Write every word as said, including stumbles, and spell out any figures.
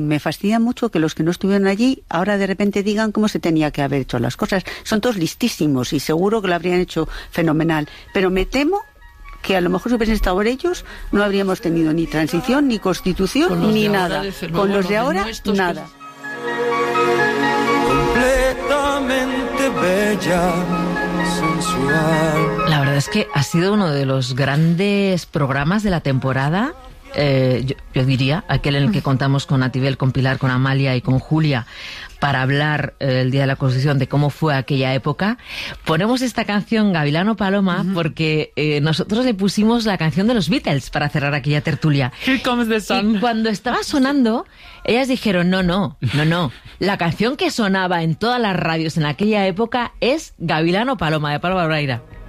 Me fastidia mucho que los que no estuvieron allí ahora de repente digan cómo se tenía que haber hecho las cosas. Son todos listísimos y seguro que lo habrían hecho fenomenal. Pero me temo que a lo mejor si hubiesen estado ellos no habríamos tenido ni transición, ni constitución, ni nada. Con los de ahora, nada. Completamente bella, sensual. La verdad es que ha sido uno de los grandes programas de la temporada. Eh, yo, yo diría, aquel en el que contamos con Atibel, con Pilar, con Amalia y con Julia para hablar eh, el Día de la Constitución de cómo fue aquella época. Ponemos esta canción Gavilano Paloma uh-huh. porque eh, nosotros le pusimos la canción de los Beatles para cerrar aquella tertulia. Here Comes the Sun. Y cuando estaba sonando, ellas dijeron, no, no, no, no. La canción que sonaba en todas las radios en aquella época es Gavilano Paloma, de Pablo Barreira.